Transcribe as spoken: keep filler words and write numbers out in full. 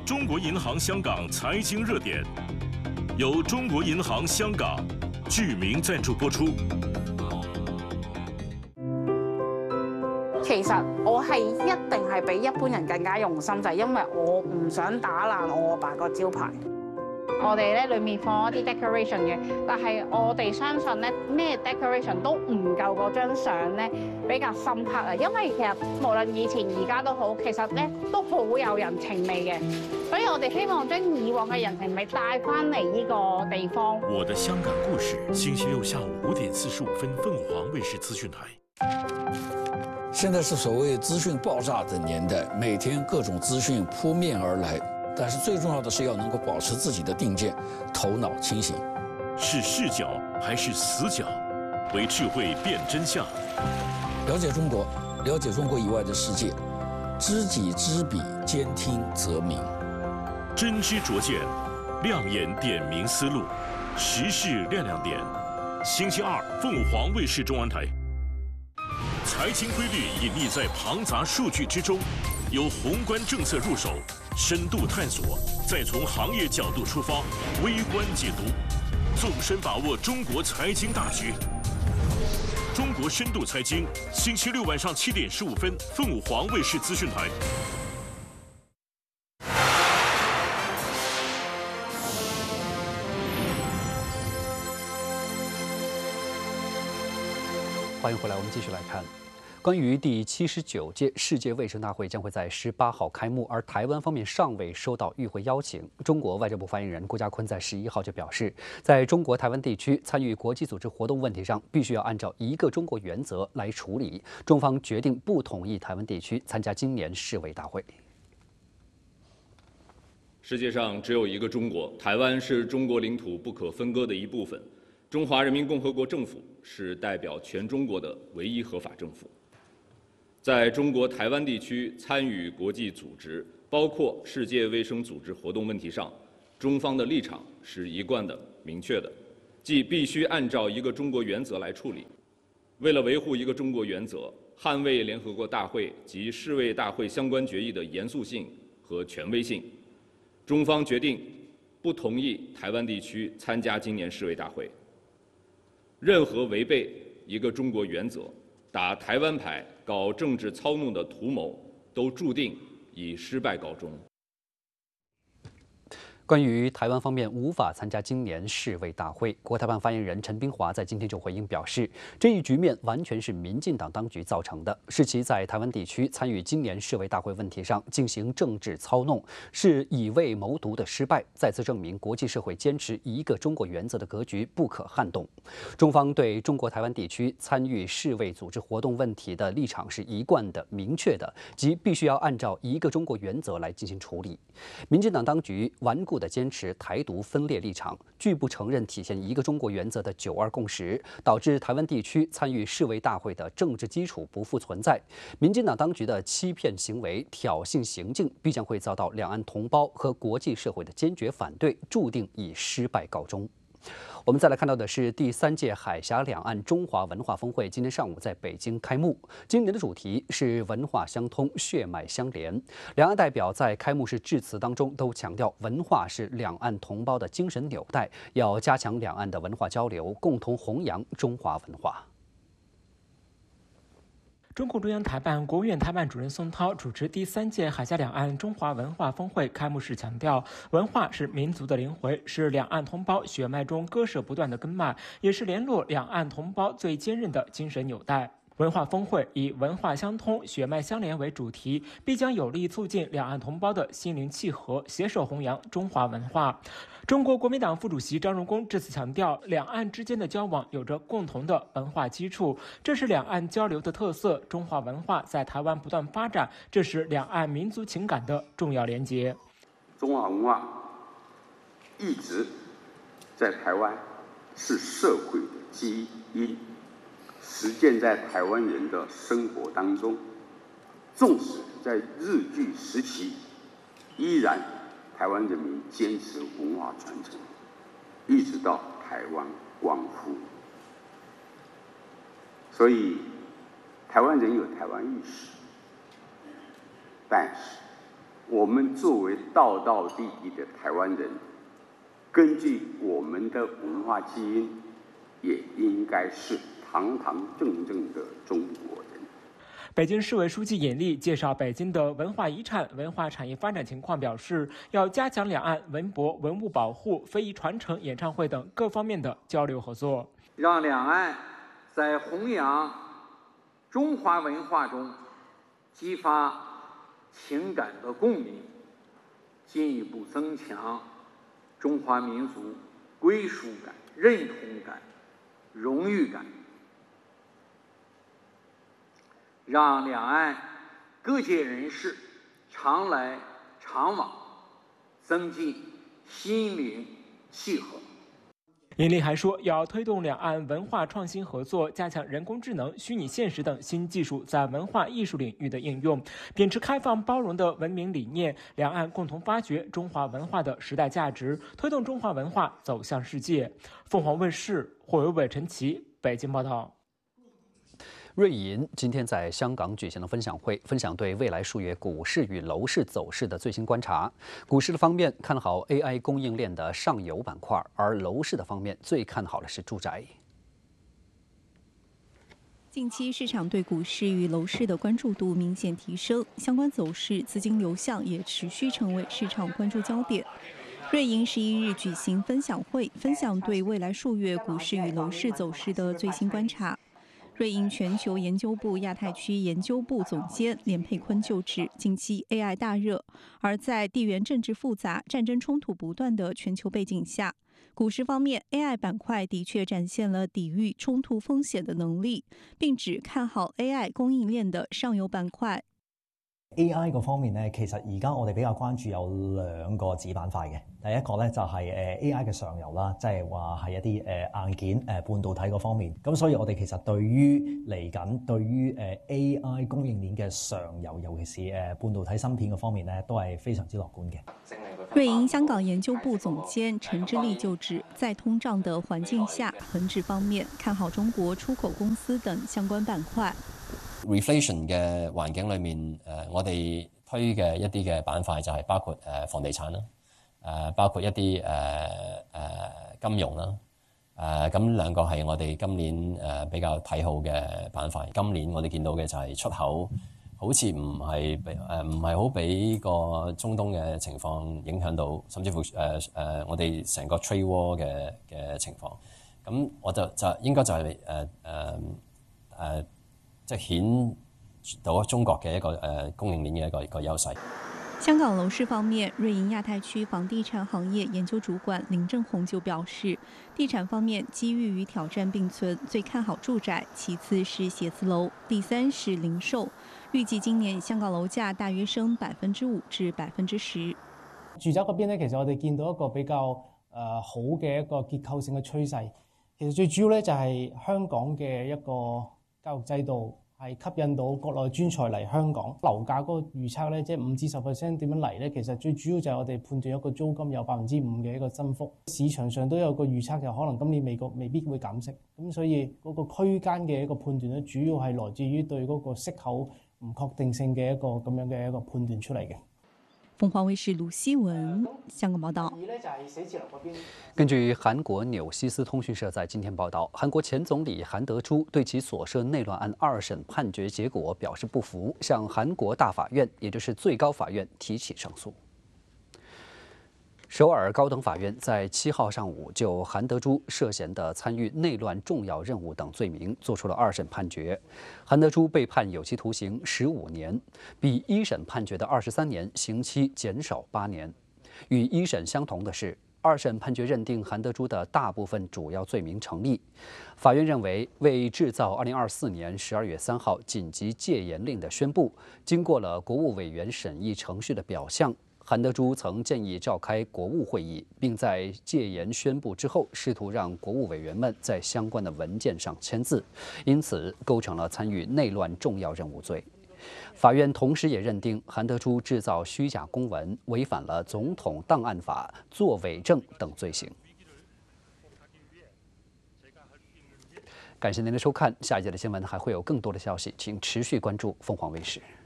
中国银行香港财经热点，由中國銀行香港巨名贊助播出。 其實我係一定係比一般人更加用心，就係因為我唔想打爛我阿爸個招牌。我哋咧裡面放一啲 decoration 嘅，但係我哋相信咧咩 decoration 都唔夠嗰張相咧比較深刻啊！因為其實無論以前而家都好，其實咧都好有人情味嘅，所以我哋希望將以往嘅人情味帶翻嚟呢個地方。 我的香港故事，星期六下午五點四十五分，鳳凰衛視資訊台。 現在是所謂資訊爆炸的年代，每天各種資訊撲面而來。但是最重要的是要能夠保持自己的定見，頭腦清醒。 是視角還是死角？為智慧辨真相。 了解中國，了解中國以外的世界，知己知彼，兼聽則明。 真知灼見，亮眼點明思路，時事亮亮點。星期二，鳳凰衛視中文台。財經規律隱匿在龐雜數據之中，由宏觀政策入手。深度探索，再從行業角度出發，微觀解讀，縱深把握中國財經大局。中國深度財經，星期六晚上七點十五分，鳳凰衛視資訊台。 歡迎回來，我們繼續來看。關於第七十九屆世界衛生大會將會在十八號開幕，而台灣方面尚未收到與會邀請。中國外交部發言人顧嘉坤在十一號就表示，在中國台灣地區參與國際組織活動問題上，必須要按照一個中國原則來處理。中方決定不同意台灣地區參加今年世衛大會。 世界上只有一個中國，台灣是中國領土不可分割的一部分。中華人民共和國政府是代表全中國的唯一合法政府。在中國台灣地區參與國際組織，包括世界衛生組織活動問題上，中方的立場是一貫的、明確的，即必須按照一個中國原則來處理。為了維護一個中國原則，捍衛聯合國大會及世衛大會相關決議的嚴肅性和權威性，中方決定不同意台灣地區參加今年世衛大會。任何違背一個中國原則、打台灣牌、搞政治操弄的圖謀，都注定以失敗告終。 關於台灣方面無法參加今年世衛大會，國台辦發言人陳冰華在今天就回應表示，這一局面完全是民進黨當局造成的，是其在台灣地區參與今年世衛大會問題上進行政治操弄，是以衛謀獨的失敗，再次證明國際社會堅持一個中國原則的格局不可撼動。中方對中國台灣地區參與世衛組織活動問題的立場是一貫的、明確的，即必須要按照一個中國原則來進行處理。民進黨當局頑固的堅持台獨分裂立場，拒不承認體現一個中國原則的九二共識，導致台灣地區參與世衛大會的政治基礎不復存在。民進黨當局的欺騙行為、挑釁行徑，必將會遭到兩岸同胞和國際社會的堅決反對，注定以失敗告終。我們再來看到的是第三屆海峽兩岸中華文化峰會今天上午在北京開幕。今年的主題是文化相通，血脈相連。兩岸代表在開幕式致辭當中都強調，文化是兩岸同胞的精神紐帶，要加強兩岸的文化交流，共同弘揚中華文化。 中共中央台辦、國務院台辦主任宋濤主持第三屆海峽兩岸中華文化峰會開幕式強調，文化是民族的靈魂，是兩岸同胞血脈中割捨不斷的根脈，也是聯絡兩岸同胞最堅韌的精神紐帶。文化峰會以文化相通、血脈相連為主題，必將有力促進兩岸同胞的心靈契合，攜手弘揚中華文化。中國國民黨副主席張榮恭致辭強調，兩岸之間的交往有着共同的文化基礎，這是兩岸交流的特色。中華文化在台灣不斷發展，這是兩岸民族情感的重要連結。 中華文化一直在台灣是社會的基因，實踐在台灣人的生活當中，縱使在日據時期，依然台灣人民堅持文化傳承，一直到台灣光復。所以，台灣人有台灣意識，但是我们作为道道地地的台湾人，根据我们的文化基因，也应该是堂堂正正的中国人。 北京市委书记尹力介绍北京的文化遗产、文化产业发展情况，表示要加强两岸文博、文物保护、非遗传承、演唱会等各方面的交流合作， 让两岸在弘扬中华文化中激发情感的共鸣，进一步增强中华民族归属感、认同感、荣誉感，让两岸各界人士常来常往，增进心灵契合。 尹力还说，要推动两岸文化创新合作，加强人工智能、虚拟现实等新技术在文化艺术领域的应用，秉持开放包容的文明理念，两岸共同发掘中华文化的时代价值，推动中华文化走向世界。凤凰卫视霍伟伟、陈奇北京报道。 瑞银今天在香港举行了分享会，分享对未来数月股市与楼市走势的最新观察。股市的方面看好 A I 供应链的上游板块，而楼市的方面最看好的是住宅。 近期市场对股市与楼市的关注度明显提升，相关走势、资金流向也持续成为市场关注焦点。瑞银十一日举行分享会，分享对未来数月股市与楼市走势的最新观察。瑞银全球研究部亚太区研究部总监连佩坤就指，近期 A I 大热，而在地缘政治复杂、战争冲突不断的全球背景下，股市方面 A I 板塊的確展現了抵禦衝突風險的能力，並只看好 A I 供應鏈的上游板塊。 A I 嗰方面咧，其實而家我哋比較關注有兩個子板塊嘅。第一個咧就係誒 A I 嘅上游啦，即係話係一啲誒硬件誒半導體嗰方面。咁所以我哋其實對於嚟緊對於誒 A I 供應鏈嘅上游，尤其是誒半導體芯片嗰方面咧，都係非常之樂觀嘅。 瑞銀香港研究部總監陳之利就指，在通脹的環境下，本質方面看好中國出口公司等相關板塊。 Reflation 嘅環境裏面，誒、呃、我哋推嘅一啲嘅板塊就係包括誒、呃、房地產啦，誒、呃、包括一啲誒誒金融啦，誒咁兩個係我哋今年誒、呃、比較睇好嘅板塊。今年我哋見到嘅就係出口好似唔係誒唔係好俾個中東嘅情況影響到，甚至乎誒誒、呃、我哋成個 trade war 嘅嘅情況。咁我就就應該就係誒誒誒。呃呃即係顯到中國嘅一個誒供應鏈嘅一個一個優勢。 香港樓市方面，瑞銀亞太區房地產行業研究主管林正宏就表示，地產方面機遇與挑戰並存，最看好住宅，其次是寫字樓，第三是零售。預計今年香港樓價大約升百分之五至百分之十。 住宅嗰邊咧，其實我哋見到一個比較誒、呃、好嘅一個結構性嘅趨勢。其實最主要咧就係香港嘅一個教育制度係吸引到國內專才嚟香港，樓價嗰個預測咧，即係五至十 percent 點樣嚟咧？其實最主要就係我哋判斷一個租金有百分之五嘅一個增幅。市場上都有個預測，就可能今年美國未必會減息，咁所以嗰個區間嘅一個判斷咧，主要係來自於對嗰個息口唔確定性嘅一個咁樣嘅一個判斷出嚟嘅。 鳳凰衛視盧希文香港報道。 根據韓國紐西斯通訊社在今天報道，韓國前總理韓德洙對其所涉內亂案二審判決結果表示不服，向韓國大法院，也就是最高法院提起上訴。首爾高等法院在七號上午就韓德洙涉嫌的參與內亂重要任務等罪名作出了二審判決，韓德洙被判有期徒刑十五年，比一審判決的二十三年刑期減少八年。與一審相同的是，二審判決認定韓德洙的大部分主要罪名成立。法院認為，為製造二零二四年十二月三號緊急戒嚴令的宣佈，經過了國務委員審議程序的表象。韓德洙曾建議召開國務會議，並在戒嚴宣布之後，試圖讓國務委員們在相關的文件上簽字，因此構成了參與內亂重要任務罪。法院同時也認定韓德洙製造虛假公文，違反了總統檔案法、作偽證等罪行。感謝您的收看，下一節的新聞還會有更多的消息，請持續關注鳳凰衛視。